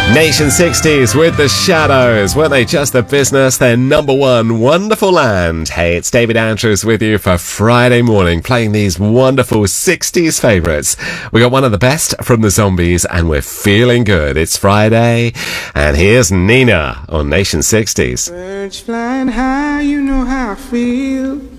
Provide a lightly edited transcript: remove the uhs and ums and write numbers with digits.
Nation 60s with The Shadows. Weren't they just the business? Their number one, Wonderful Land. Hey, it's David Andrews with you for Friday morning, playing these wonderful 60s favourites. We got one of the best from the Zombies, and we're feeling good. It's Friday, and here's Nina on Nation 60s. Birds flying high, you know how I feel.